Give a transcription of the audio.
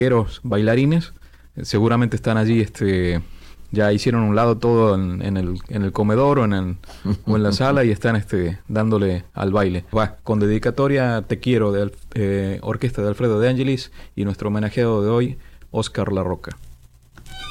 bailarines, seguramente están allí, ya hicieron un lado todo en el comedor o o en la sala y están dándole al baile. Va, con dedicatoria Te quiero, de orquesta de Alfredo De Angelis, y nuestro homenajeado de hoy, Óscar La Roca.